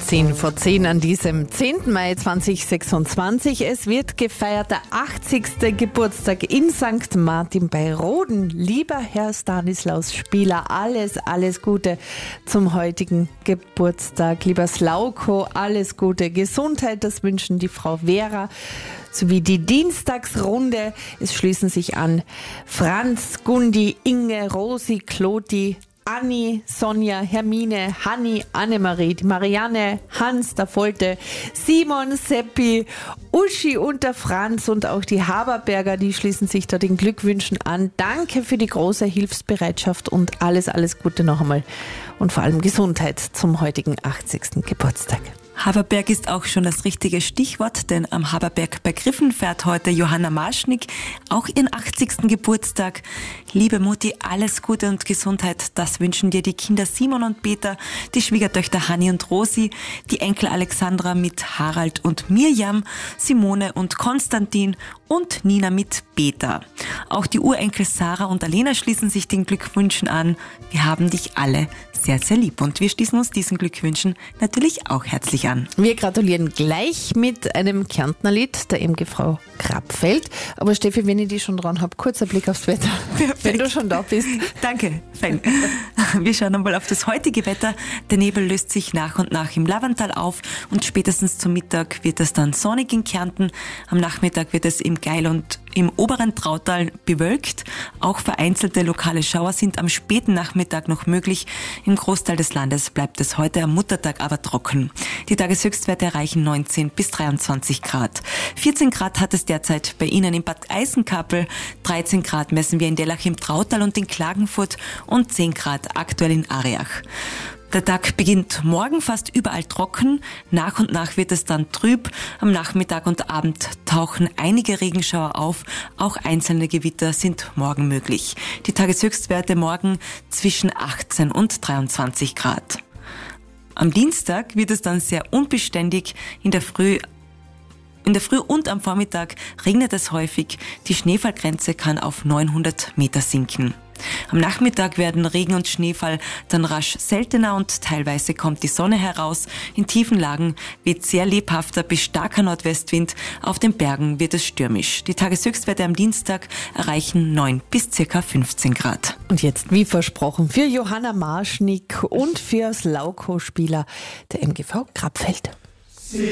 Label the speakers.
Speaker 1: 10 vor 10 an diesem 10. Mai 2026. Es wird gefeiert der 80. Geburtstag in St. Martin bei Roden. Lieber Herr Stanislaus Spieler, alles Gute zum heutigen Geburtstag. Lieber Slauko, alles Gute. Gesundheit, das wünschen die Frau Vera sowie die Dienstagsrunde. Es schließen sich an Franz, Gundi, Inge, Rosi, Kloti, Anni, Sonja, Hermine, Hanni, Annemarie, die Marianne, Hans, der Folte, Simon, Seppi, Uschi und der Franz und auch die Haberberger, die schließen sich da den Glückwünschen an. Danke für die große Hilfsbereitschaft und alles Gute noch einmal und vor allem Gesundheit zum heutigen 80. Geburtstag.
Speaker 2: Haberberg ist auch schon das richtige Stichwort, denn am Haberberg bei Griffen feiert heute Johanna Marschnick auch ihren 80. Geburtstag. Liebe Mutti, alles Gute und Gesundheit, das wünschen dir die Kinder Simon und Peter, die Schwiegertöchter Hanni und Rosi, die Enkel Alexandra mit Harald und Mirjam, Simone und Konstantin und Nina mit Peter. Auch die Urenkel Sarah und Alena schließen sich den Glückwünschen an. Wir haben dich alle sehr, sehr lieb und wir schließen uns diesen Glückwünschen natürlich auch herzlich an.
Speaker 1: Wir gratulieren gleich mit einem Kärntner Lied der MGV Grabfeld. Aber Steffi, wenn ich die schon dran habe, kurzer Blick aufs Wetter, wenn du schon da bist.
Speaker 2: Danke, fein. Wir schauen einmal auf das heutige Wetter. Der Nebel löst sich nach und nach im Lavantal auf und spätestens zum Mittag wird es dann sonnig in Kärnten. Am Nachmittag wird es im Geil und im oberen Trautal bewölkt. Auch vereinzelte lokale Schauer sind am späten Nachmittag noch möglich. Im Großteil des Landes bleibt es heute am Muttertag aber trocken. Die Tageshöchstwerte erreichen 19 bis 23 Grad. 14 Grad hat es derzeit bei Ihnen in Bad Eisenkappel. 13 Grad messen wir in Dellach im Trautal und in Klagenfurt und 10 Grad aktuell in Ariach. Der Tag beginnt morgen fast überall trocken. Nach und nach wird es dann trüb. Am Nachmittag und Abend tauchen einige Regenschauer auf. Auch einzelne Gewitter sind morgen möglich. Die Tageshöchstwerte morgen zwischen 18 und 23 Grad. Am Dienstag wird es dann sehr unbeständig. In der Früh und am Vormittag regnet es häufig. Die Schneefallgrenze kann auf 900 Meter sinken. Am Nachmittag werden Regen und Schneefall dann rasch seltener und teilweise kommt die Sonne heraus. In tiefen Lagen weht sehr lebhafter bis starker Nordwestwind. Auf den Bergen wird es stürmisch. Die Tageshöchstwerte am Dienstag erreichen 9 bis ca. 15 Grad.
Speaker 1: Und jetzt, wie versprochen, für Johanna Marschnick und für Slauko Spieler der MGV Grabfeld.